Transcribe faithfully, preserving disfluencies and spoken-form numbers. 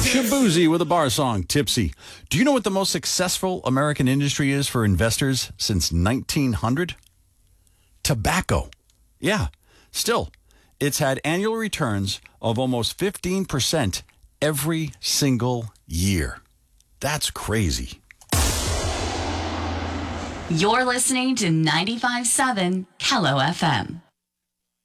Shabuzi with a bar song, Tipsy. Do you know what the most successful American industry is for investors since nineteen hundred? Tobacco. Yeah, still, it's had annual returns of almost fifteen percent every single year. That's crazy. You're listening to ninety-five point seven Kello F M.